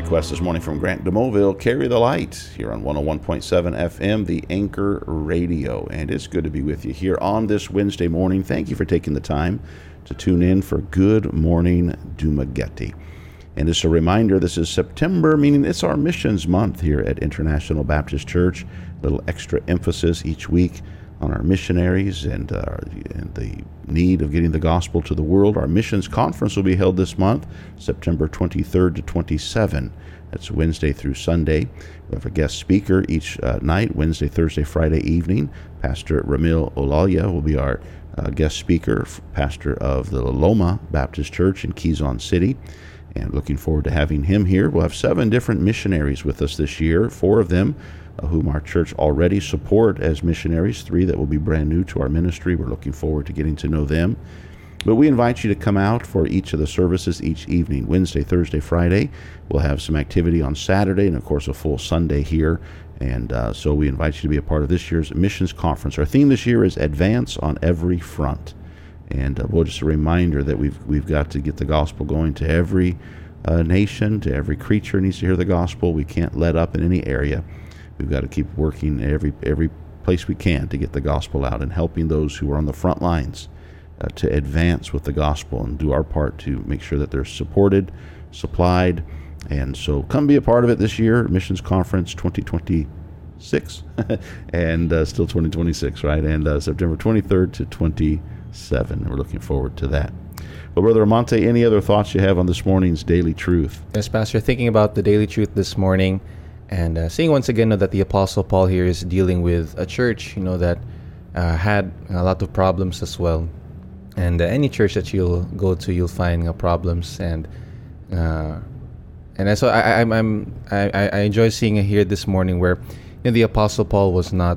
request this morning from Grant DeMoville, Carry the Light, here on 101.7 FM, the Anchor Radio. And it's good to be with you here on this Wednesday morning. Thank you for taking the time to tune in for Good Morning Dumaguete. And just a reminder, this is September, meaning it's our missions month here at International Baptist Church. A little extra emphasis each week on our missionaries and the need of getting the gospel to the world. Our missions conference will be held this month, September 23rd to 27. That's Wednesday through Sunday. We have a guest speaker each night, Wednesday, Thursday, Friday evening. Pastor Ramil Olaya will be our guest speaker, pastor of the Loma Baptist Church in Quezon City. And looking forward to having him here. We'll have 7 different missionaries with us this year, 4 of them whom our church already support as missionaries, 3 that will be brand new to our ministry. We're looking forward to getting to know them. But we invite you to come out for each of the services each evening, Wednesday, Thursday, Friday. We'll have some activity on Saturday and, of course, a full Sunday here. And so we invite you to be a part of this year's missions conference. Our theme this year is Advance on Every Front. And well, just a reminder that we've got to get the gospel going to every nation, to every creature needs to hear the gospel. We can't let up in any area. We've got to keep working every place we can to get the gospel out and helping those who are on the front lines to advance with the gospel and do our part to make sure that they're supported, supplied. And so come be a part of it this year, Missions Conference 2026, and still 2026, right? And September 23rd to 27. We're looking forward to that. Well, Brother Amante, any other thoughts you have on this morning's Daily Truth? Yes, Pastor, thinking about the Daily Truth this morning, and seeing once again that the Apostle Paul here is dealing with a church, that had a lot of problems as well. And any church that you'll go to, you'll find problems. And so I enjoy seeing it here this morning where the Apostle Paul was not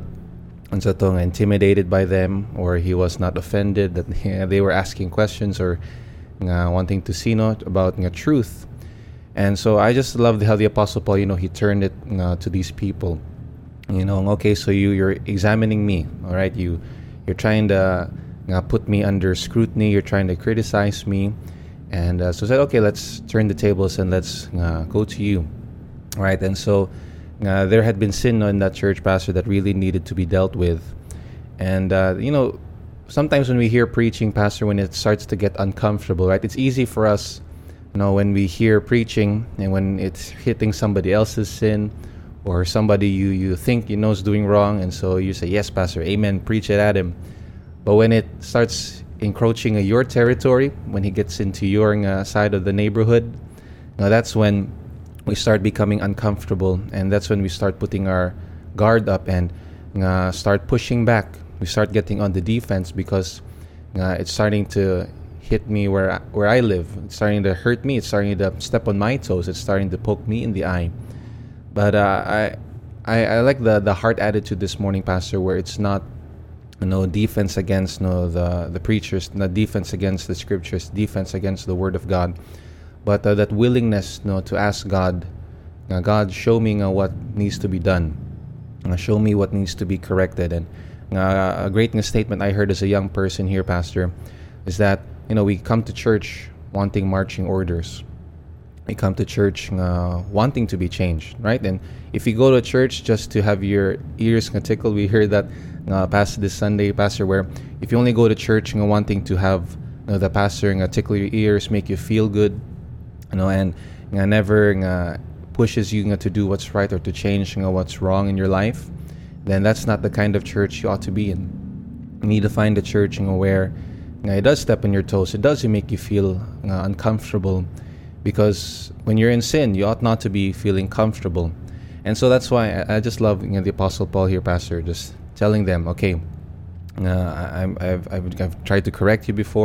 intimidated by them, or he was not offended that they were asking questions or wanting to see about truth. And so I just love how the Apostle Paul, he turned it to these people. Okay, so you're examining me, all right? You're trying to put me under scrutiny. You're trying to criticize me. And so I said, okay, let's turn the tables and let's go to you, all right? And so there had been sin in that church, Pastor, that really needed to be dealt with. And, sometimes when we hear preaching, Pastor, when it starts to get uncomfortable, right? It's easy for us, when we hear preaching and when it's hitting somebody else's sin or somebody you think is doing wrong, and so you say, yes, Pastor, amen, preach it at him. But when it starts encroaching your territory, when he gets into your side of the neighborhood, that's when we start becoming uncomfortable, and that's when we start putting our guard up and start pushing back. We start getting on the defense because it's starting to hit me where I live. It's starting to hurt me. It's starting to step on my toes. It's starting to poke me in the eye. But I like the heart attitude this morning, Pastor, where it's not defense against the preachers, not defense against the scriptures, defense against the word of God, but that willingness to ask God, God, show me what needs to be done, show me what needs to be corrected. And a great statement I heard as a young person here, Pastor, is that we come to church wanting marching orders. We come to church wanting to be changed, right? And if you go to church just to have your ears tickled, we heard that Pastor this Sunday, Pastor, where if you only go to church wanting to have the pastor tickle your ears, make you feel good, and never pushes you to do what's right or to change what's wrong in your life, then that's not the kind of church you ought to be in. You need to find a church where it does step on your toes. It does make you feel uncomfortable, because when you're in sin, you ought not to be feeling comfortable. And so that's why I just love the Apostle Paul here, Pastor, just telling them, okay, I've tried to correct you before.